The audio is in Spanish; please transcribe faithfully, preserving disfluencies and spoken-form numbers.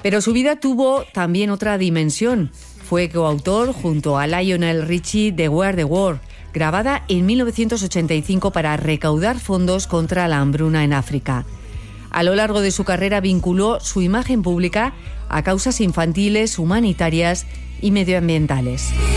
Pero su vida tuvo también otra dimensión. Fue coautor junto a Lionel Richie de We Are the World, grabada en mil novecientos ochenta y cinco para recaudar fondos contra la hambruna en África. A lo largo de su carrera vinculó su imagen pública a causas infantiles, humanitarias y medioambientales.